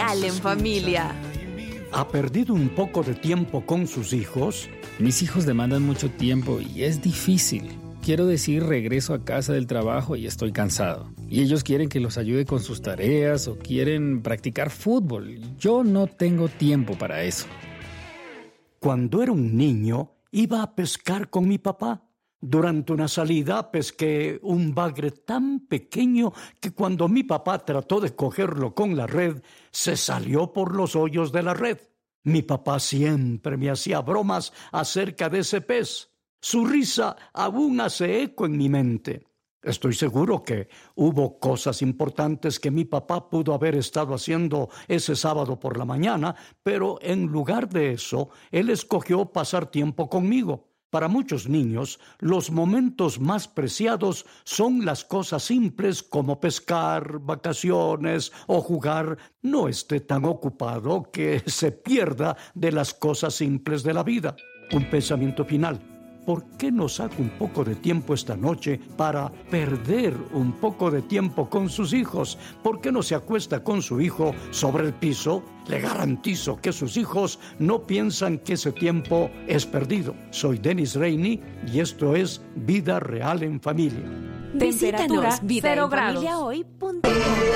Real en Familia. ¿Ha perdido un poco de tiempo con sus hijos? Mis hijos demandan mucho tiempo y es difícil. Quiero decir, regreso a casa del trabajo y estoy cansado. Y ellos quieren que los ayude con sus tareas o quieren practicar fútbol. Yo no tengo tiempo para eso. Cuando era un niño, iba a pescar con mi papá. Durante una salida pesqué un bagre tan pequeño que cuando mi papá trató de cogerlo con la red, se salió por los hoyos de la red. Mi papá siempre me hacía bromas acerca de ese pez. Su risa aún hace eco en mi mente. Estoy seguro que hubo cosas importantes que mi papá pudo haber estado haciendo ese sábado por la mañana, pero en lugar de eso, él escogió pasar tiempo conmigo. Para muchos niños, los momentos más preciados son las cosas simples como pescar, vacaciones o jugar. No esté tan ocupado que se pierda de las cosas simples de la vida. Un pensamiento final. ¿Por qué no saca un poco de tiempo esta noche para perder un poco de tiempo con sus hijos? ¿Por qué no se acuesta con su hijo sobre el piso? Le garantizo que sus hijos no piensan que ese tiempo es perdido. Soy Dennis Rainey y esto es Vida Real en Familia. Visítanos, 0 grados.